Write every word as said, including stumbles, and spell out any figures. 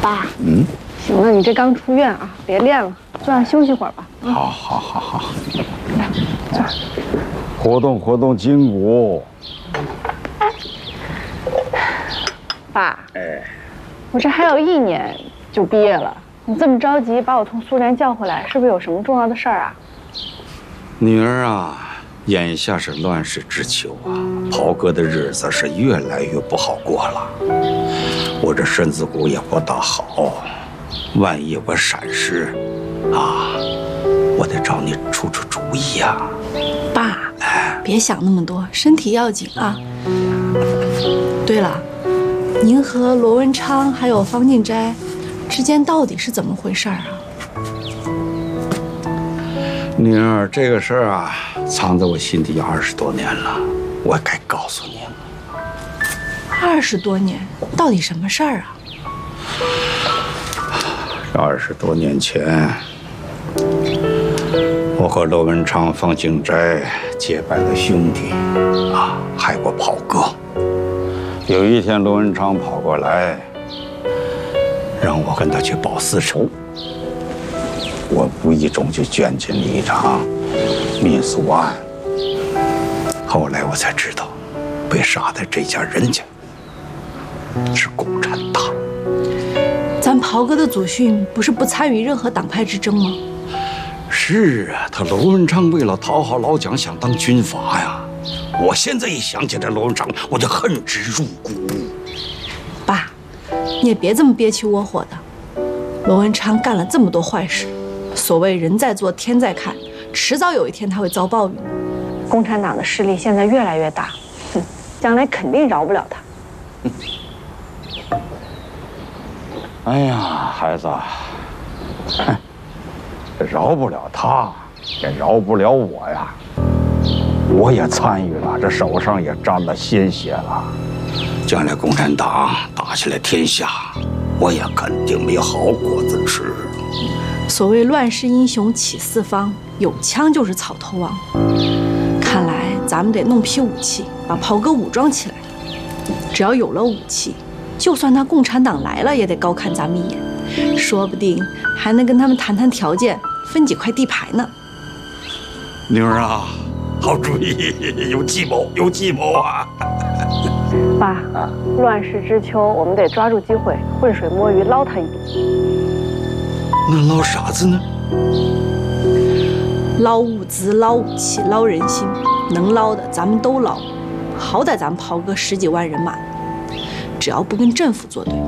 爸， 嗯， 行了，你这刚出院啊，别练了，坐下休息会儿吧。 好，好，好，好。 来，坐。 活动活动筋骨。 爸， 哎， 我这还有一年就毕业了，你这么着急把我从苏联叫回来，是不是有什么重要的事儿啊？ 女儿啊，眼下是乱世之秋啊，袍哥的日子是越来越不好过了。我这身子骨也不大好，万一有个闪失，啊，我得找你出出主意呀、啊。 爸，别想那么多，身体要紧啊。对了，您和罗文昌还有方静斋之间到底是怎么回事啊？ 女儿，这个事儿啊，藏在我心底二十多年了，我该告诉你了。 二十多年，到底什么事儿啊？ 二十多年前，我和罗文昌、方静斋结拜的兄弟啊，害过袍哥。有一天，罗文昌跑过来，让我跟他去报私仇。我无意中就卷进了一场民俗案，后来我才知道，被杀的这家人家是共产党。 咱袍哥的祖训不是不参与任何党派之争吗？ 是啊，他罗文昌为了讨好老蒋，想当军阀呀。我现在一想起来罗文昌，我就恨之入骨。 爸，你也别这么憋气窝火的。罗文昌干了这么多坏事，所谓人在做天在看，迟早有一天他会遭报应。 共产党的势力现在越来越大，哼，将来肯定饶不了他。 哎呀，孩子，饶不了他，也饶不了我呀。我也参与了，这手上也沾了鲜血了。将来共产党打下来天下，我也肯定没有好果子吃。 所谓乱世英雄起四方，有枪就是草头王。看来咱们得弄批武器，把袍哥武装起来。只要有了武器，就算他共产党来了，也得高看咱们一眼，说不定还能跟他们谈谈条件，分几块地牌呢。 女儿啊，好主意，有计谋，有计谋啊！ 爸，乱世之秋，我们得抓住机会，浑水摸鱼，捞他一笔。 那捞啥子呢？ 捞物资、捞武器、捞人心，能捞的咱们都捞。好歹咱们袍哥十几万人马，只要不跟政府作对，